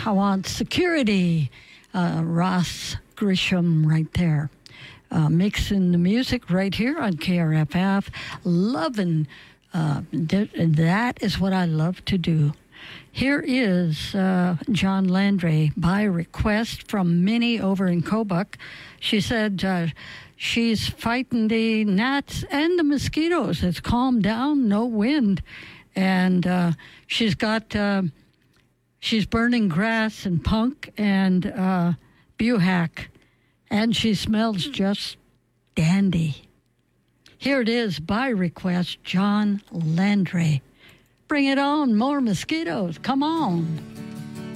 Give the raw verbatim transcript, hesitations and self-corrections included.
I want security. Uh, Ross Grisham right there. Uh, mixing the music right here on K R F F. Loving, uh, th- that is what I love to do. Here is uh, John Landry by request from Minnie over in Kobuk. She said uh, she's fighting the gnats and the mosquitoes. It's calmed down, no wind. And uh, she's got, uh, she's burning grass and punk and uh, buhack. And she smells just dandy. Here it is by request, John Landry. Bring it on, more mosquitoes. Come on.